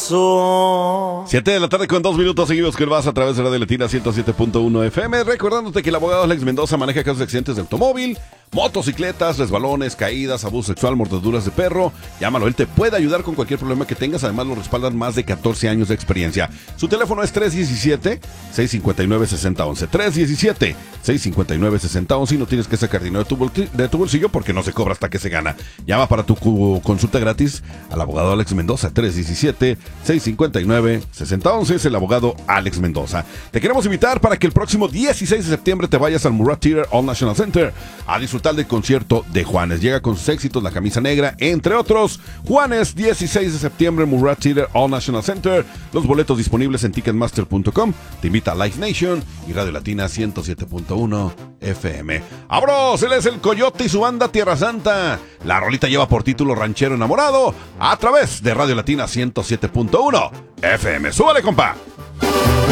pasó. 7 de la tarde con 2 minutos, seguimos que vas a través de Radio Latina 107.1 FM, recordándote que el abogado Alex Mendoza maneja casos de accidentes de automóvil, motocicletas, resbalones, caídas, abuso sexual, mordeduras de perro. Llámalo, él te puede ayudar con cualquier problema que tengas, además lo respaldan más de 14 años de experiencia. Su teléfono es 317-659-6011, 317-659-6011 y no tienes que sacar dinero de tu bolsillo porque no se cobra hasta que se gana. Llama para tu consulta gratis al abogado Alex Mendoza, 317-659-6011, es el abogado Alex Mendoza. Te queremos invitar para que el próximo 16 de septiembre te vayas al Murat Theater All National Center a disfrutar del concierto de Juanes. Llega con sus éxitos La Camisa Negra, entre otros. Juanes, 16 de septiembre, Murat Theater All National Center. Los boletos disponibles en ticketmaster.com. Te invita a Live Nation y Radio Latina 107.1 FM. ¡Abros! Él es el Coyote y su banda Tierra Santa. La rolita lleva por título Ranchero Enamorado a través de Radio Latina 107.1 FM. ¡Súbale, compa!